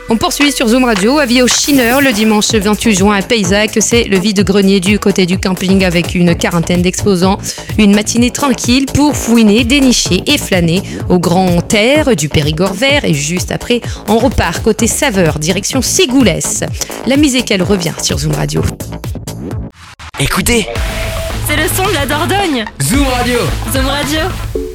On poursuit sur Zoom Radio, avis aux chineurs le dimanche 28 juin à Paysac. C'est le vide-grenier du côté du camping avec une quarantaine d'exposants. Une matinée tranquille pour fouiner, dénicher et flâner au grand air du Périgord vert. Et juste après, on repart côté saveur, direction Sigoulès. La musique, elle revient sur Zoom Radio. Écoutez, c'est le son de la Dordogne. Zoom Radio. Zoom Radio.